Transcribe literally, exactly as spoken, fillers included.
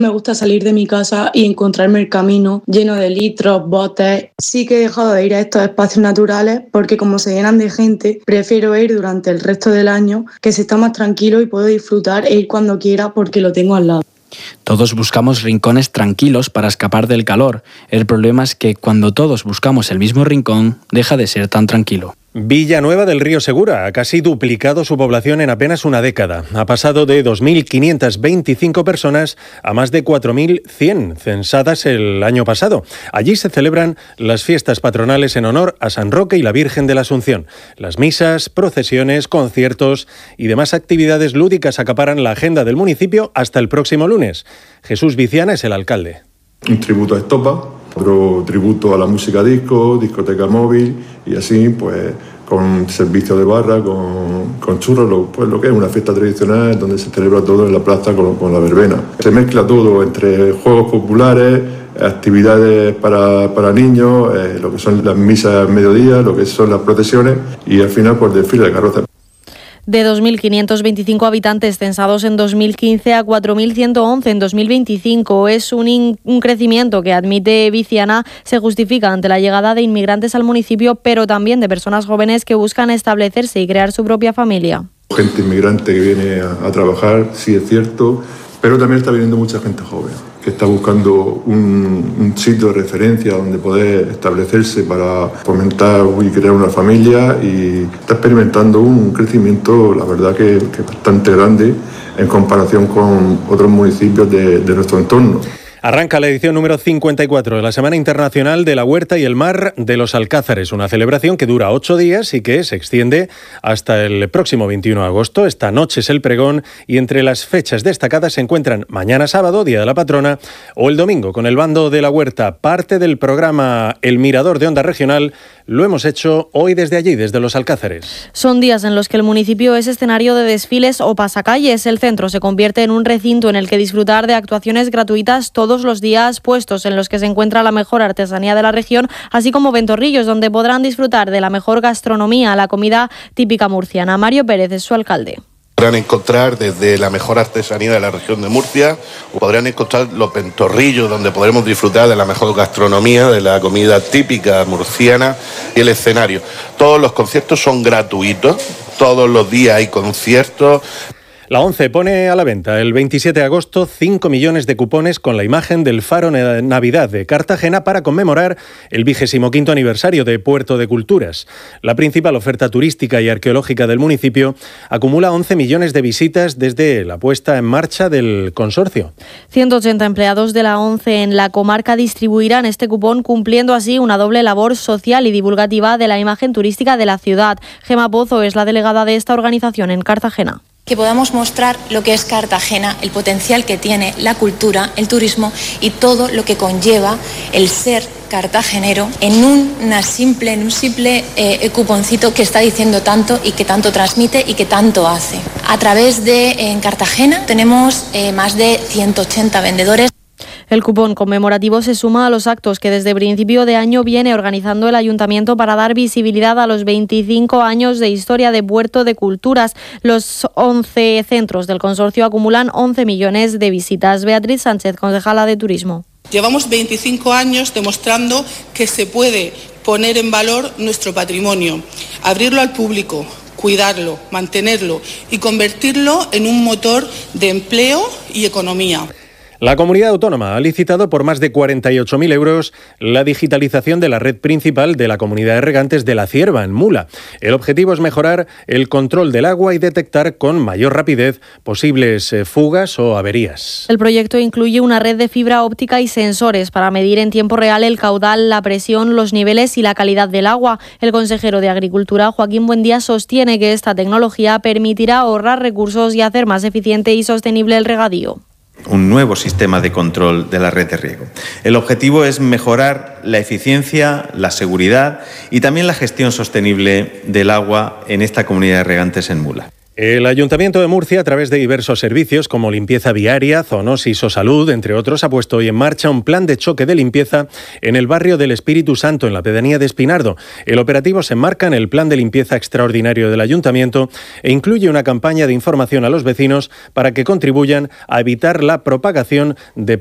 Me gusta salir de mi casa y encontrarme el camino lleno de litros, botes. Sí que he dejado de ir a estos espacios naturales porque como se llenan de gente, prefiero ir durante el resto del año, que se está más tranquilo y puedo disfrutar e ir cuando quiera porque lo tengo al lado. Todos buscamos rincones tranquilos para escapar del calor. El problema es que cuando todos buscamos el mismo rincón, deja de ser tan tranquilo. Villanueva del Río Segura ha casi duplicado su población en apenas una década. Ha pasado de dos mil quinientas veinticinco personas a más de cuatro mil cien censadas el año pasado. Allí se celebran las fiestas patronales en honor a San Roque y la Virgen de la Asunción. Las misas, procesiones, conciertos y demás actividades lúdicas acaparan la agenda del municipio hasta el próximo lunes. Jesús Viciana es el alcalde. Un tributo a Estopa, otro tributo a la música disco, discoteca móvil y así pues con servicio de barra, con, con churros, lo, pues lo que es una fiesta tradicional donde se celebra todo en la plaza con, con la verbena. Se mezcla todo entre juegos populares, actividades para, para niños, eh, lo que son las misas al mediodía, lo que son las procesiones y al final pues desfile de carrozas. De dos mil quinientos veinticinco habitantes censados en dos mil quince a cuatro mil ciento once en dos mil veinticinco. Es un, in, un crecimiento que, admite Viciana, se justifica ante la llegada de inmigrantes al municipio, pero también de personas jóvenes que buscan establecerse y crear su propia familia. Gente inmigrante que viene a, a trabajar, sí es cierto, pero también está viniendo mucha gente joven, que está buscando un, un sitio de referencia donde poder establecerse para fomentar y crear una familia y está experimentando un crecimiento, la verdad que, que bastante grande en comparación con otros municipios de, de nuestro entorno. Arranca la edición número cincuenta y cuatro de la Semana Internacional de la Huerta y el Mar de los Alcázares, una celebración que dura ocho días y que se extiende hasta el próximo veintiuno de agosto. Esta noche es el pregón y entre las fechas destacadas se encuentran mañana sábado, Día de la Patrona, o el domingo con el Bando de la Huerta. Parte del programa El Mirador de Onda Regional lo hemos hecho hoy desde allí, desde los Alcázares. Son días en los que el municipio es escenario de desfiles o pasacalles. El centro se convierte en un recinto en el que disfrutar de actuaciones gratuitas todo todos los días, puestos en los que se encuentra la mejor artesanía de la región, así como ventorrillos donde podrán disfrutar de la mejor gastronomía, la comida típica murciana. Mario Pérez es su alcalde. Podrán encontrar desde la mejor artesanía de la región de Murcia, o podrán encontrar los ventorrillos donde podremos disfrutar de la mejor gastronomía, de la comida típica murciana y el escenario. Todos los conciertos son gratuitos, todos los días hay conciertos. La ONCE pone a la venta el veintisiete de agosto cinco millones de cupones con la imagen del Faro Navidad de Cartagena para conmemorar el vigésimo quinto aniversario de Puerto de Culturas. La principal oferta turística y arqueológica del municipio acumula once millones de visitas desde la puesta en marcha del consorcio. ciento ochenta empleados de la ONCE en la comarca distribuirán este cupón, cumpliendo así una doble labor social y divulgativa de la imagen turística de la ciudad. Gema Pozo es la delegada de esta organización en Cartagena. Que podamos mostrar lo que es Cartagena, el potencial que tiene la cultura, el turismo y todo lo que conlleva el ser cartagenero en una simple, en un simple eh, cuponcito que está diciendo tanto y que tanto transmite y que tanto hace. A través de en Cartagena tenemos eh, más de ciento ochenta vendedores. El cupón conmemorativo se suma a los actos que desde principio de año viene organizando el Ayuntamiento para dar visibilidad a los veinticinco años de historia de Puerto de Culturas. Los once centros del consorcio acumulan once millones de visitas. Beatriz Sánchez, concejala de Turismo. Llevamos veinticinco años demostrando que se puede poner en valor nuestro patrimonio, abrirlo al público, cuidarlo, mantenerlo y convertirlo en un motor de empleo y economía. La comunidad autónoma ha licitado por más de cuarenta y ocho mil euros la digitalización de la red principal de la comunidad de regantes de La Cierva, en Mula. El objetivo es mejorar el control del agua y detectar con mayor rapidez posibles fugas o averías. El proyecto incluye una red de fibra óptica y sensores para medir en tiempo real el caudal, la presión, los niveles y la calidad del agua. El consejero de Agricultura, Joaquín Buendía, sostiene que esta tecnología permitirá ahorrar recursos y hacer más eficiente y sostenible el regadío. Un nuevo sistema de control de la red de riego. El objetivo es mejorar la eficiencia, la seguridad y también la gestión sostenible del agua en esta comunidad de regantes en Mula. El Ayuntamiento de Murcia, a través de diversos servicios como limpieza viaria, zoonosis o salud, entre otros, ha puesto hoy en marcha un plan de choque de limpieza en el barrio del Espíritu Santo, en la pedanía de Espinardo. El operativo se enmarca en el plan de limpieza extraordinario del Ayuntamiento e incluye una campaña de información a los vecinos para que contribuyan a evitar la propagación de